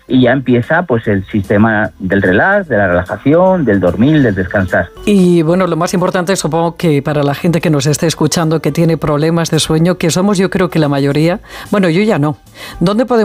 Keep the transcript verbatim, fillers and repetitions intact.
y ya empieza pues el sistema del relax, de la relajación, del dormir, del descansar. Y bueno, lo más importante supongo que para la gente que nos esté escuchando que tiene problemas de sueño, que somos yo creo que la mayoría, bueno, yo ya no, ¿dónde podemos